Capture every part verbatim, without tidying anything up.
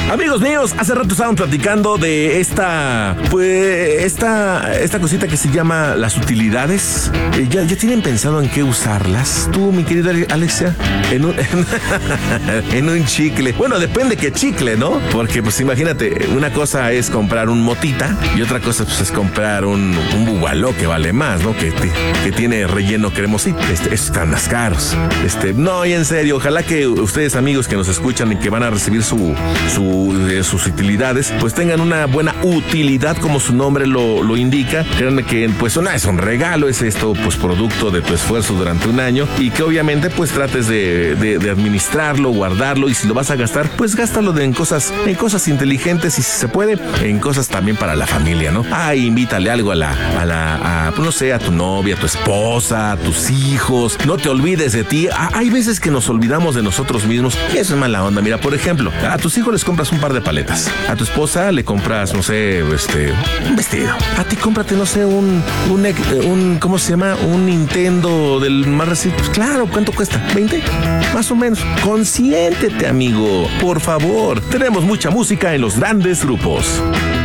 Amigos míos, hace rato estaban platicando de esta, pues, esta, esta cosita que se llama las utilidades. Eh, ¿ya, ¿Ya tienen pensado en qué usarlas? Tú, mi querida Alexia, en un, en, en un chicle. Bueno, depende qué chicle, ¿no? Porque, pues, imagínate, una cosa es comprar un motita y otra cosa, pues, es comprar un, un bubaló que vale más, ¿no? Que, que tiene relleno cremosito. Este, están más caros. Este, no, y en serio, ojalá que ustedes, amigos que nos escuchan y que van a recibir su, su, eh, sus utilidades, pues tengan una buena utilidad, como su nombre lo, lo indica. Créanme que, pues, no es un regalo, es esto, pues, producto de tu esfuerzo durante un año y que obviamente, pues, trates de, de, de administrarlo, guardarlo, y si lo vas a gastar, pues, gástalo de, en cosas, en cosas inteligentes y, si se puede, en cosas también para la familia, ¿no? Ah, invítale algo a la, a la, a, no sé, a tu novia, a tu esposa, a tus hijos. No te olvides de ti. Ah, hay veces que nos olvidamos de nosotros mismos y eso es mala onda. Mira, por ejemplo, a tus hijos les compras un par de paletas, a tu esposa le compras, no sé, este, un vestido. A ti cómprate, no sé, un, un, un ¿cómo se llama? Un Nintendo del más reciente. Pues claro, ¿cuánto cuesta? ¿veinte? Más o menos. Consiéntete, amigo. Por favor. Tenemos mucha música en los grandes grupos.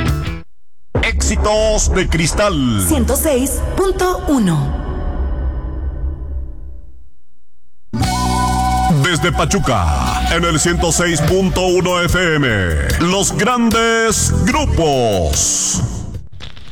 Éxitos de Cristal ciento seis punto uno. Desde Pachuca, en el ciento seis punto uno F M, los grandes grupos.